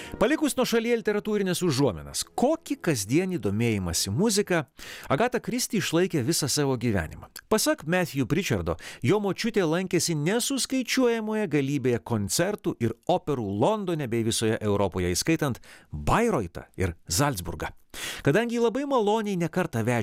Palikus nuošalyje literatūrinės užuominas, kokį kasdienį domėjimąsi muzika Agata Kristi išlaikė visą savo gyvenimą. Pasak Matthew Pritchardo, jo močiutė lankėsi nesuskaičiuojamoje galybėje koncertų ir operų Londone bei visoje Europoje, įskaitant Bairoitą ir Zalcburgą. Kadangi labai maloniai nekartą vežė